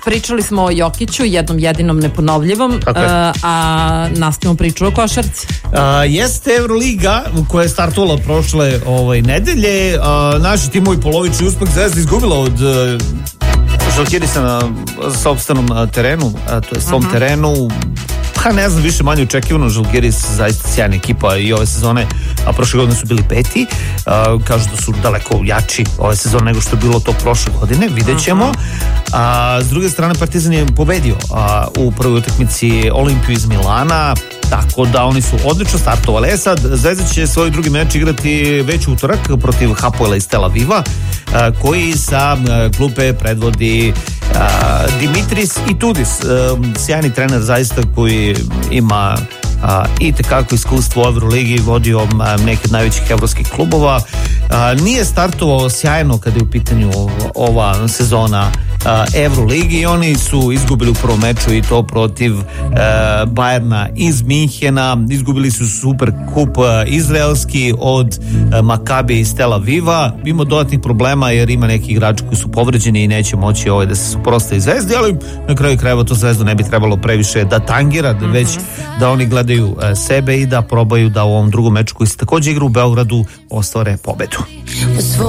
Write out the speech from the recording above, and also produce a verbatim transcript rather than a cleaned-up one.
pričali smo o Jokiću, jednom jedinom neponovljivom, uh, a nastavimo priču o košarci. Uh, jeste Euroliga koja je startovala prošle ovaj, nedelje. Uh, naši timovi polovični uspeh, Zvezda izgubila od uh, Žalgirisa na sopstvenom terenu, a to je svom uh-huh. terenu. Pa ne znam, više manje očekivano. Žalgiris zaista sjajna ekipa i ove sezone, a prošle godine su bili peti. Uh, kažu da su daleko jači ove sezone nego što je bilo to prošle godine, vidjet ćemo. A s druge strane, Partizan je pobedio a, u prvoj utakmici Olimpiju iz Milana, tako da oni su odlično startovali. E sad, Zvezda će svoj drugi meč igrati već utorak protiv Hapoela iz Tel Aviva, a, koji sa a, klupe predvodi a, Dimitris Itudis, a, sjajni trener zaista koji ima a, i tekako iskustvo u Euroligi, vodio a, neke od najvećih evropskih klubova. A, nije startovao sjajno kada je u pitanju ova sezona Euroligi i oni su izgubili u prvom meču i to protiv uh, Bayerna iz Minhena. Izgubili su super kup uh, izraelski od uh, Makabi iz Tel Aviva. Ima dodatnih problema jer ima neki igrači koji su povređeni i neće moći ovaj da se suprotstave Zvezdi, ali na kraju krajeva to Zvezdu ne bi trebalo previše da tangira, da već da oni gledaju uh, sebe i da probaju da u ovom drugom meču koji se također igra u Beogradu ostvare pobedu.